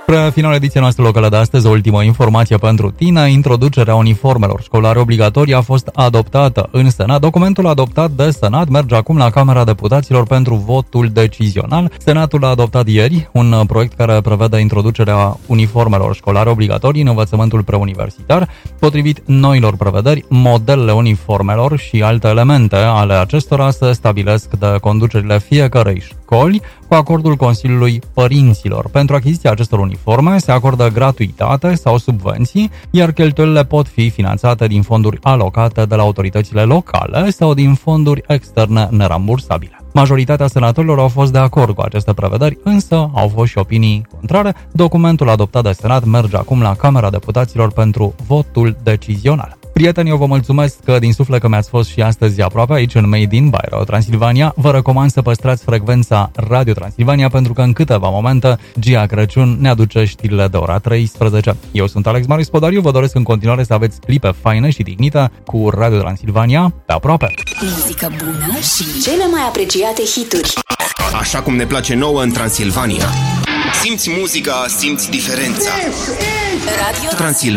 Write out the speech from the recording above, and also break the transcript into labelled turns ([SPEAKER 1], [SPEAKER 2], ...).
[SPEAKER 1] Spre finalul ediției noastre locale de astăzi, o ultimă informație pentru tine. Introducerea uniformelor școlare obligatorii a fost adoptată în Senat. Documentul adoptat de Senat merge acum la Camera Deputaților pentru votul decizional. Senatul a adoptat ieri un proiect care prevede introducerea uniformelor școlare obligatorii în învățământul preuniversitar. Potrivit noilor prevederi, modelele uniformelor și alte elemente ale acestora se stabilesc de conducerile fiecărei școli cu acordul Consiliului Părinților. Pentru achiziția acestor uniforme se acordă gratuitate sau subvenții, iar cheltuielile pot fi finanțate din fonduri alocate de la autoritățile locale sau din fonduri externe nerambursabile. Majoritatea senatorilor au fost de acord cu aceste prevederi, însă au fost și opinii contrare. Documentul adoptat de Senat merge acum la Camera Deputaților pentru votul decizional. Prieteni, eu vă mulțumesc din suflet că mi-ați fost și astăzi aproape aici în Made in Radio Transilvania. Vă recomand să păstrați frecvența Radio Transilvania pentru că în câteva momente Gia Crăciun ne aduce știrile de ora 13. Eu sunt Alex Marius Podariu, vă doresc în continuare să aveți clipe faine și dignite cu Radio Transilvania pe aproape.
[SPEAKER 2] Muzică bună și cele mai apreciate hituri.
[SPEAKER 3] Așa cum ne place nouă în Transilvania. Simți muzica, simți diferența.
[SPEAKER 2] Radio
[SPEAKER 3] Transilvania.